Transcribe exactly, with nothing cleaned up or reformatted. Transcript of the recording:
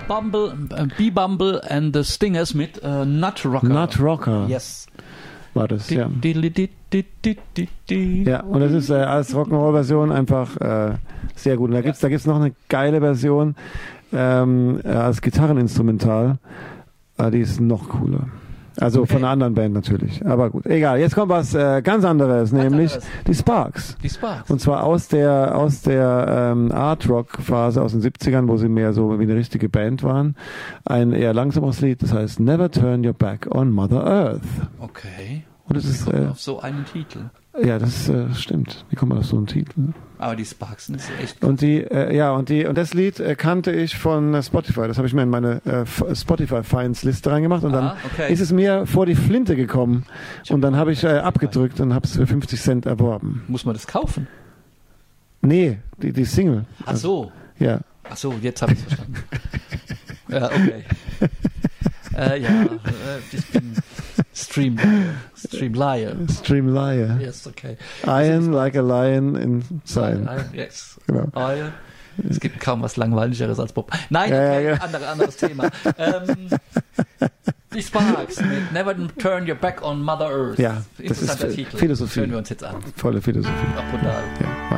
Bumble, äh, B-Bumble and the Stingers mit äh, Nut Rocker. Nut Rocker. Yes. War das, Di, ja. di, di, di, di, di, di, di. Ja, und das ist äh, als Rock'n'Roll-Version einfach äh, sehr gut. Und da gibt's, da gibt's noch eine geile Version ähm, äh, als Gitarreninstrumental. Äh, die ist noch cooler. Also Okay. von einer anderen Band natürlich. Aber gut, egal. Jetzt kommt was äh, ganz anderes, nämlich anderes. die Sparks. Die Sparks. Und zwar aus der aus der ähm, Art-Rock-Phase aus den siebzigern, wo sie mehr so wie eine richtige Band waren. Ein eher langsames Lied, das heißt Never Turn Your Back on Mother Earth. Okay. Und es ist, Wie kommt man äh, auf so einen Titel? ja, das äh, stimmt. Wie kommt man auf so einen Titel? Aber die Sparks sind echt gut. Und die, äh, ja, und die, und das Lied äh, kannte ich von äh, Spotify. Das habe ich mir in meine äh, Spotify-Finds-Liste reingemacht und Ah, dann okay. ist es mir vor die Flinte gekommen und dann habe ich äh, abgedrückt und habe es für fünfzig Cent erworben. Muss man das kaufen? Nee, die, die Single. Ach so. Ja. Ach so, jetzt habe ich es verstanden. Ja, okay. äh, ja, äh, ich bin Stream, Stream Liar. Stream Liar. Yes, okay. Iron like a lion in Zion. Lion, yes. Genau. Lion. Es gibt kaum was Langweiligeres als Bob. Nein, Ja, ja, okay, ja. andere, anderes Thema. ähm, die Sparks mit Never Turn Your Back on Mother Earth. Ja, das ist Interessanter Ph- Titel. Philosophie. Hören wir uns jetzt an. Volle Philosophie. Abundal. Ja.